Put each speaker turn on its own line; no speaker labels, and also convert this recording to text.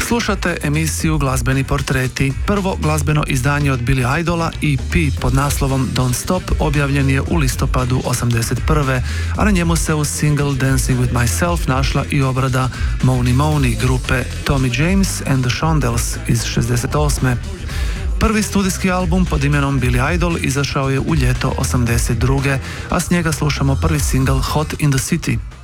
Slušate emisiju Glazbeni portreti. Prvo glazbeno izdanje od Billy Idola, EP pod naslovom Don't Stop, objavljen je u listopadu 81. a na njemu se uz single Dancing with Myself našla i obrada Money Money grupe Tommy James and the Shondells iz 68. Prvi studijski album pod imenom Billy Idol izašao je u ljeto 82. a s njega slušamo prvi single Hot in the City.